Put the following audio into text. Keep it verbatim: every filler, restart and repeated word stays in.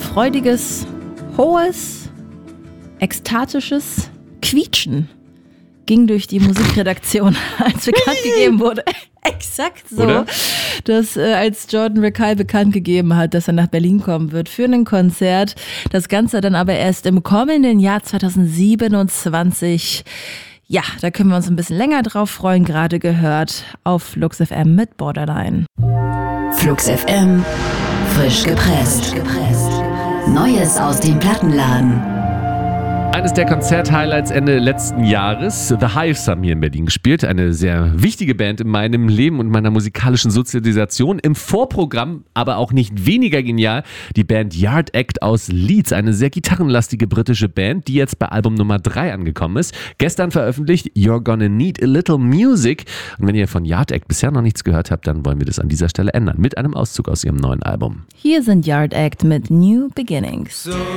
freudiges, hohes, ekstatisches Quietschen ging durch die Musikredaktion, als bekannt gegeben wurde. Exakt so, Oder? dass äh, als Jordan Rakei bekannt gegeben hat, dass er nach Berlin kommen wird für ein Konzert. Das Ganze dann aber erst im kommenden Jahr zwanzig siebenundzwanzig. Ja, da können wir uns ein bisschen länger drauf freuen, gerade gehört auf Flux F M mit Borderline. Flux F M, frisch gepresst. Neues aus dem Plattenladen. Eines der Konzert-Highlights Ende letzten Jahres. The Hives haben hier in Berlin gespielt. Eine sehr wichtige Band in meinem Leben und meiner musikalischen Sozialisation. Im Vorprogramm, aber auch nicht weniger genial, die Band Yard Act aus Leeds. Eine sehr gitarrenlastige britische Band, die jetzt bei Album Nummer drei angekommen ist. Gestern veröffentlicht You're Gonna Need a Little Music. Und wenn ihr von Yard Act bisher noch nichts gehört habt, dann wollen wir das an dieser Stelle ändern. Mit einem Auszug aus ihrem neuen Album. Hier sind Yard Act mit New Beginnings. So